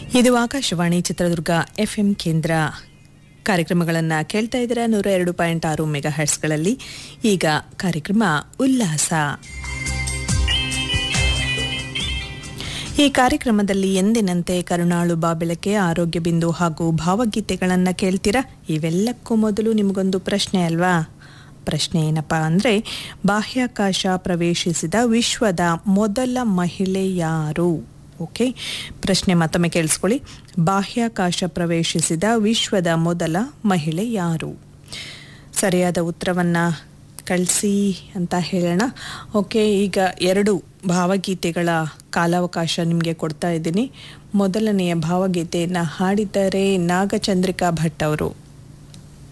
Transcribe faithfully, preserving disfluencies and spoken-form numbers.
ಇದು ಆಕಾಶವಾಣಿ ಚಿತ್ರದುರ್ಗ ಎಫ್ಎಂ ಕೇಂದ್ರ. ಕಾರ್ಯಕ್ರಮಗಳನ್ನು ಕೇಳ್ತಾ ಇದ್ದೀರಾ ನೂರ ಎರಡು ಪಾಯಿಂಟ್ ಆರು ಮೆಗಾ ಹರ್ಟ್ಸ್ಗಳಲ್ಲಿ. ಈಗ ಕಾರ್ಯಕ್ರಮ ಉಲ್ಲಾಸ. ಈ ಕಾರ್ಯಕ್ರಮದಲ್ಲಿ ಎಂದಿನಂತೆ ಕರುಣಾಳು ಬಾಬೆಳಕೆ, ಆರೋಗ್ಯ ಬಿಂದು ಹಾಗೂ ಭಾವಗೀತೆಗಳನ್ನು ಕೇಳ್ತೀರಾ. ಇವೆಲ್ಲಕ್ಕೂ ಮೊದಲು ನಿಮಗೊಂದು ಪ್ರಶ್ನೆ ಅಲ್ವಾ? ಪ್ರಶ್ನೆ ಏನಪ್ಪ ಅಂದರೆ, ಬಾಹ್ಯಾಕಾಶ ಪ್ರವೇಶಿಸಿದ ವಿಶ್ವದ ಮೊದಲ ಮಹಿಳೆ ಯಾರು? ಓಕೆ, ಪ್ರಶ್ನೆ ಮತ್ತೊಮ್ಮೆ ಕೇಳಿಸ್ಕೊಳ್ಳಿ. ಬಾಹ್ಯಾಕಾಶ ಪ್ರವೇಶಿಸಿದ ವಿಶ್ವದ ಮೊದಲ ಮಹಿಳೆ ಯಾರು? ಸರಿಯಾದ ಉತ್ತರವನ್ನು ಕಳಿಸಿ ಅಂತ ಹೇಳೋಣ. ಓಕೆ, ಈಗ ಎರಡು ಭಾವಗೀತೆಗಳ ಕಾಲಾವಕಾಶ ನಿಮಗೆ ಕೊಡ್ತಾ ಇದ್ದೀನಿ. ಮೊದಲನೆಯ ಭಾವಗೀತೆಯನ್ನು ಹಾಡಿದ್ದಾರೆ ನಾಗಚಂದ್ರಿಕಾ ಭಟ್ ಅವರು.